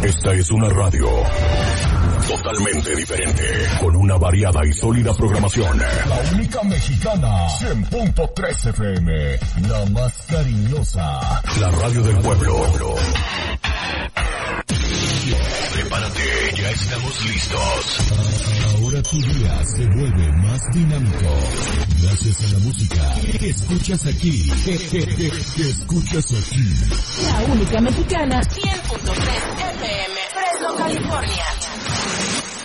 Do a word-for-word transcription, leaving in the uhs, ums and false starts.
Esta es una radio totalmente diferente, con una variada y sólida programación. La única mexicana, cien punto tres F M, la más cariñosa. La radio del pueblo. Prepárate, ya estamos listos. Ahora tu día se vuelve más dinámico. Gracias a la música que escuchas aquí. Que, que, que, que escuchas aquí. La única mexicana, cien punto tres F M, Fresno, California.